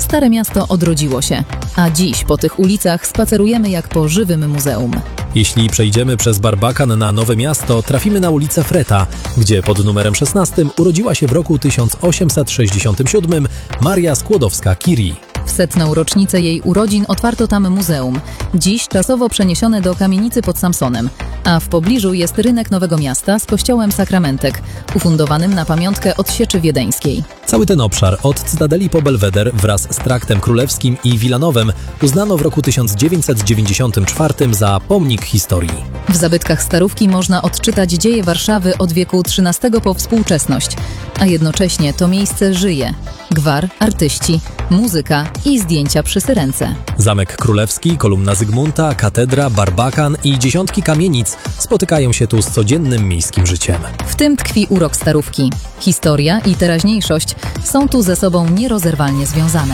Stare Miasto odrodziło się, a dziś po tych ulicach spacerujemy jak po żywym muzeum. Jeśli przejdziemy przez Barbakan na Nowe Miasto, trafimy na ulicę Freta, gdzie pod numerem 16 urodziła się w roku 1867 Maria Skłodowska-Curie. W 100. rocznicę jej urodzin otwarto tam muzeum, dziś czasowo przeniesione do kamienicy pod Samsonem, a w pobliżu jest rynek Nowego Miasta z kościołem Sakramentek, ufundowanym na pamiątkę odsieczy wiedeńskiej. Cały ten obszar od Cytadeli po Belweder wraz z Traktem Królewskim i Wilanowem uznano w roku 1994 za pomnik historii. W zabytkach Starówki można odczytać dzieje Warszawy od wieku XIII po współczesność, a jednocześnie to miejsce żyje. Gwar, artyści, muzyka i zdjęcia przy Syrence. Zamek Królewski, kolumna Zygmunta, katedra, Barbakan i dziesiątki kamienic spotykają się tu z codziennym miejskim życiem. W tym tkwi urok Starówki. Historia i teraźniejszość są tu ze sobą nierozerwalnie związane.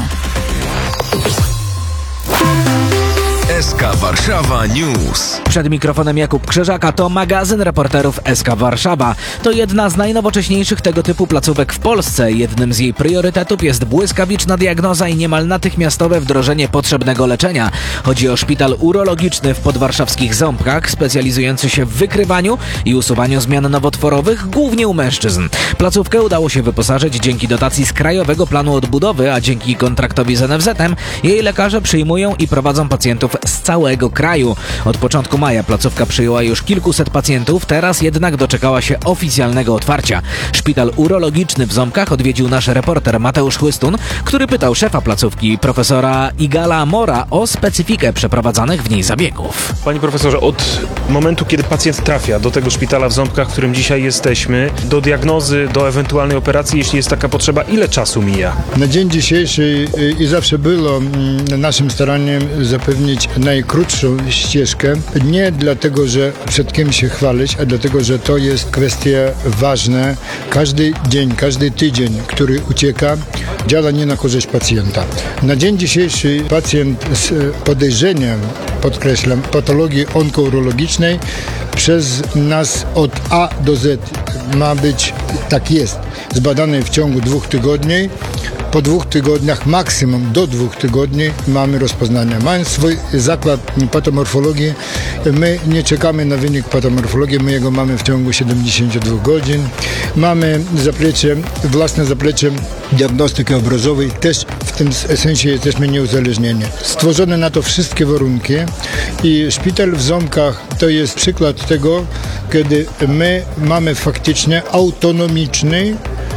SK Warszawa News. Przed mikrofonem Jakub Krzyżaka. To magazyn reporterów SK Warszawa. To jedna z najnowocześniejszych tego typu placówek w Polsce. Jednym z jej priorytetów jest błyskawiczna diagnoza i niemal natychmiastowe wdrożenie potrzebnego leczenia. Chodzi o szpital urologiczny w podwarszawskich Ząbkach, specjalizujący się w wykrywaniu i usuwaniu zmian nowotworowych, głównie u mężczyzn. Placówkę udało się wyposażyć dzięki dotacji z Krajowego Planu Odbudowy, a dzięki kontraktowi z NFZ-em jej lekarze przyjmują i prowadzą pacjentów z całego kraju. Od początku maja placówka przyjęła już kilkuset pacjentów, teraz jednak doczekała się oficjalnego otwarcia. Szpital urologiczny w Ząbkach odwiedził nasz reporter Mateusz Chłystun, który pytał szefa placówki, profesora Igala Mora, o specyfikę przeprowadzanych w niej zabiegów. Panie profesorze, od momentu, kiedy pacjent trafia do tego szpitala w Ząbkach, w którym dzisiaj jesteśmy, do diagnozy, do ewentualnej operacji, jeśli jest taka potrzeba, ile czasu mija? Na dzień dzisiejszy i zawsze było naszym staraniem zapewnić najkrótszą ścieżkę. Nie dlatego, że przed kim się chwalić, a dlatego, że to jest kwestia ważna. Każdy dzień, każdy tydzień, który ucieka, działa nie na korzyść pacjenta. Na dzień dzisiejszy pacjent z podejrzeniem, podkreślam, patologii onkourologicznej przez nas od A do Z ma być, tak jest, zbadany w ciągu 2 tygodni. Po 2 tygodniach, maksimum do 2 tygodni mamy rozpoznanie. Mając swój zakład patomorfologii, my nie czekamy na wynik patomorfologii, my jego mamy w ciągu 72 godzin. Mamy własne zaplecze diagnostyki obrazowej, też w tym sensie jesteśmy nieuzależnieni. Stworzone na to wszystkie warunki i szpital w Ząbkach to jest przykład tego, kiedy my mamy faktycznie autonomiczny,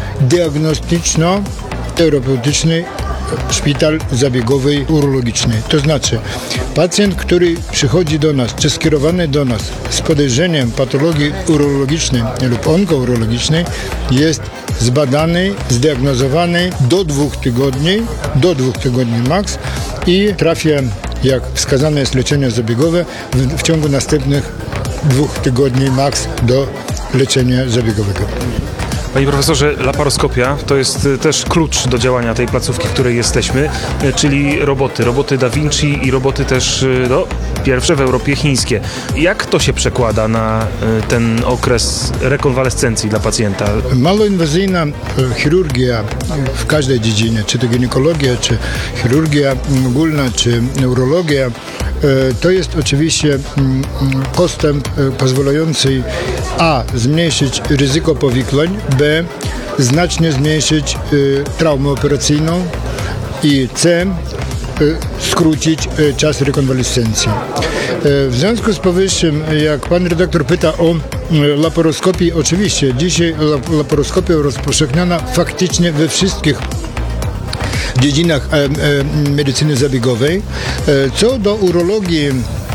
diagnostyczno-terapeutyczny szpital zabiegowy urologiczny. To znaczy pacjent, który przychodzi do nas, czy skierowany do nas z podejrzeniem patologii urologicznej lub onkourologicznej, jest zbadany, zdiagnozowany do 2 tygodni max i trafia, jak wskazane jest leczenie zabiegowe, w ciągu następnych 2 tygodni max do leczenia zabiegowego. Panie profesorze, laparoskopia to jest też klucz do działania tej placówki, w której jesteśmy, czyli roboty Da Vinci i roboty też pierwsze w Europie chińskie. Jak to się przekłada na ten okres rekonwalescencji dla pacjenta? Maloinwazyjna chirurgia w każdej dziedzinie, czy to ginekologia, czy chirurgia ogólna, czy neurologia, to jest oczywiście postęp pozwalający a. zmniejszyć ryzyko powikłań, b. znacznie zmniejszyć traumę operacyjną i c. skrócić czas rekonwalescencji. W związku z powyższym, jak pan redaktor pyta o laparoskopię, oczywiście dzisiaj laparoskopia rozpowszechniona faktycznie we wszystkich dziedzinach medycyny zabiegowej. Co do urologii,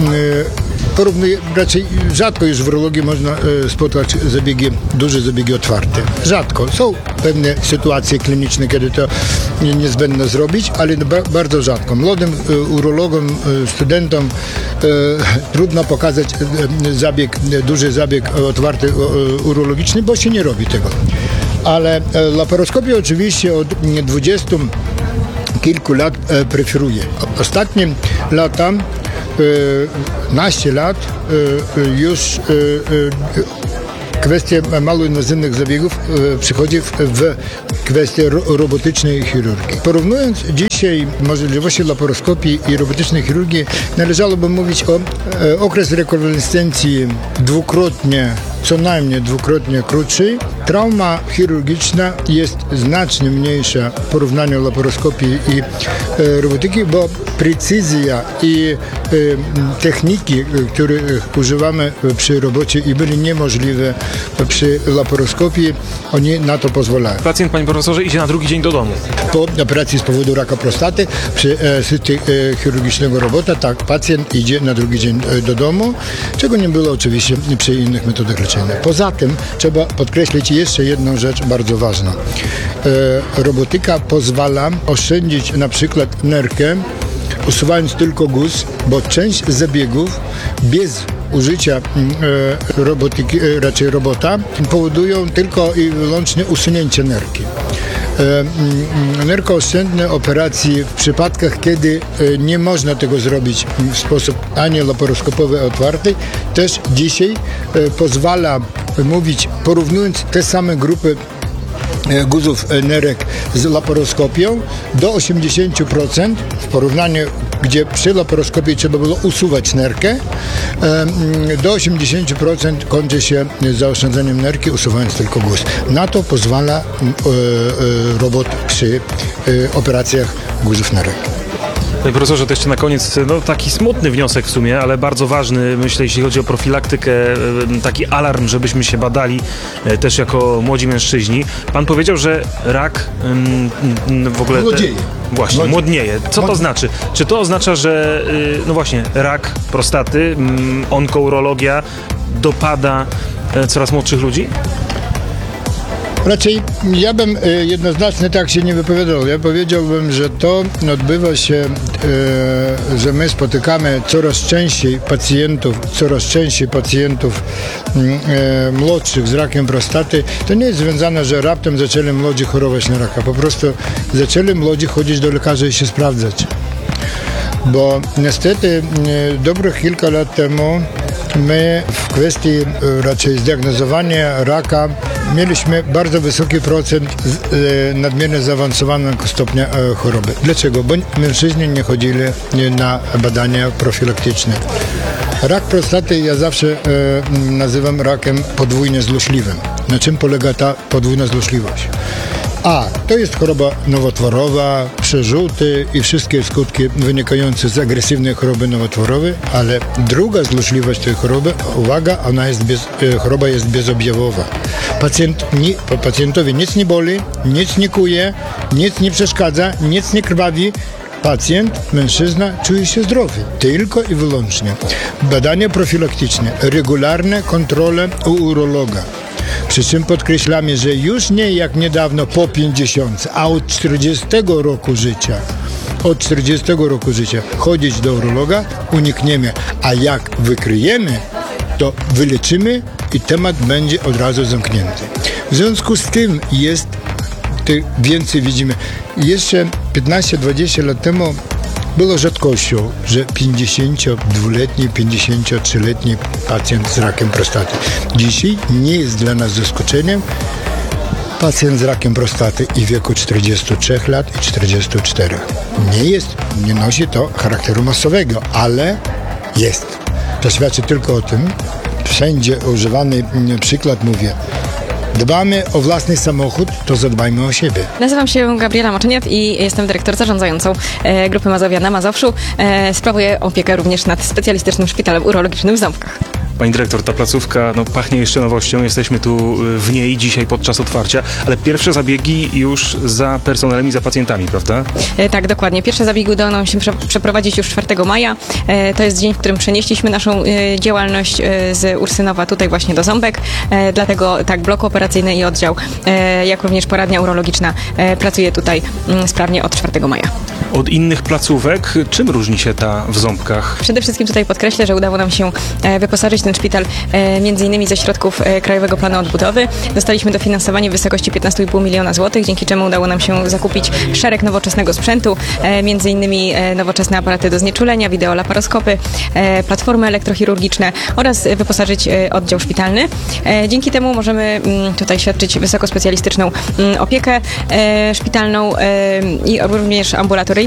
raczej rzadko już w urologii można spotkać duże zabiegi otwarte. Rzadko. Są pewne sytuacje kliniczne, kiedy to niezbędne zrobić, ale bardzo rzadko. Młodym urologom, studentom trudno pokazać duży zabieg otwarty urologiczny, bo się nie robi tego. Ale laparoskopię oczywiście od 20 kilku lat preferuję. Ostatnie lata, naście lat już kwestia małoinwazyjnych zabiegów przychodzi w kwestię robotycznej chirurgii. Porównując dzisiaj możliwości laparoskopii i robotycznej chirurgii, należałoby mówić o okres rekonwalescencji co najmniej dwukrotnie krótszy. Trauma chirurgiczna jest znacznie mniejsza w porównaniu laparoskopii i robotyki, bo precyzja i techniki, których używamy przy robocie i były niemożliwe przy laparoskopii, oni na to pozwalają. Pacjent, panie profesorze, idzie na drugi dzień do domu. Po operacji z powodu raka prostaty przy systemie chirurgicznego robota, tak, pacjent idzie na drugi dzień do domu, czego nie było oczywiście przy innych metodach leczenia. Poza tym trzeba podkreślić jeszcze jedną rzecz bardzo ważną. Robotyka pozwala oszczędzić na przykład nerkę, usuwając tylko guz, bo część zabiegów bez użycia robotyki, raczej robota, powodują tylko i wyłącznie usunięcie nerki. Nerkooszczędne operacje w przypadkach, kiedy nie można tego zrobić w sposób ani laparoskopowy otwarty, też dzisiaj pozwala mówić, porównując te same grupy guzów nerek z laparoskopią do 80% w porównaniu, gdzie przy laparoskopii trzeba było usuwać nerkę, do 80% kończy się zaoszczędzeniem nerki, usuwając tylko guz. Na to pozwala robot przy operacjach guzów nerek. Panie profesorze, to jeszcze na koniec taki smutny wniosek w sumie, ale bardzo ważny, myślę, jeśli chodzi o profilaktykę, taki alarm, żebyśmy się badali też jako młodzi mężczyźni. Pan powiedział, że rak w ogóle... Młodzieje. Właśnie, młodnieje. Co to znaczy? Czy to oznacza, że no właśnie, rak prostaty, onkourologia dopada coraz młodszych ludzi? Raczej ja bym jednoznacznie tak się nie wypowiadał. Ja powiedziałbym, że to odbywa się, że my spotykamy coraz częściej pacjentów młodszych z rakiem prostaty. To nie jest związane, że raptem zaczęli młodzi chorować na raka. Po prostu zaczęli młodzi chodzić do lekarza i się sprawdzać. Bo niestety dobrych kilka lat temu my w kwestii raczej zdiagnozowania raka mieliśmy bardzo wysoki procent nadmiernie zaawansowanego stopnia choroby. Dlaczego? Bo mężczyźni nie chodzili na badania profilaktyczne. Rak prostaty ja zawsze nazywam rakiem podwójnie złośliwym. Na czym polega ta podwójna złośliwość? A, to jest choroba nowotworowa, przerzuty i wszystkie skutki wynikające z agresywnej choroby nowotworowej, ale druga złośliwość tej choroby, uwaga, choroba jest bezobjawowa. Pacjentowi nic nie boli, nic nie kuje, nic nie przeszkadza, nic nie krwawi. Pacjent, mężczyzna czuje się zdrowy, tylko i wyłącznie. Badania profilaktyczne, regularne kontrole u urologa. Przy czym podkreślamy, że już nie jak niedawno po 50, a od 40 roku życia chodzić do urologa unikniemy, a jak wykryjemy, to wyleczymy i temat będzie od razu zamknięty. W związku z tym więcej widzimy. Jeszcze 15-20 lat temu było rzadkością, że 52-letni, 53-letni pacjent z rakiem prostaty. Dzisiaj nie jest dla nas zaskoczeniem pacjent z rakiem prostaty i w wieku 43 lat i 44. Nie nosi to charakteru masowego, ale jest. To świadczy tylko o tym, wszędzie używany przykład mówię, dbamy o własny samochód, to zadbajmy o siebie. Nazywam się Gabriela Moczyniat i jestem dyrektor zarządzającą Grupy Mazowia na Mazowszu. Sprawuję opiekę również nad specjalistycznym szpitalem urologicznym w Ząbkach. Pani dyrektor, ta placówka pachnie jeszcze nowością. Jesteśmy tu w niej dzisiaj podczas otwarcia, ale pierwsze zabiegi już za personelem i za pacjentami, prawda? Tak, dokładnie. Pierwsze zabiegi udało nam się przeprowadzić już 4 maja. To jest dzień, w którym przenieśliśmy naszą działalność z Ursynowa tutaj właśnie do Ząbek. Dlatego tak blok operacyjny i oddział, jak również poradnia urologiczna pracuje tutaj sprawnie od 4 maja. od innych placówek. Czym różni się ta w Ząbkach? Przede wszystkim tutaj podkreślę, że udało nam się wyposażyć ten szpital między innymi ze środków Krajowego Planu Odbudowy. Dostaliśmy dofinansowanie w wysokości 15,5 miliona złotych, dzięki czemu udało nam się zakupić szereg nowoczesnego sprzętu, między innymi nowoczesne aparaty do znieczulenia, wideolaparoskopy, platformy elektrochirurgiczne oraz wyposażyć oddział szpitalny. Dzięki temu możemy tutaj świadczyć wysokospecjalistyczną opiekę szpitalną i również ambulatoryjną.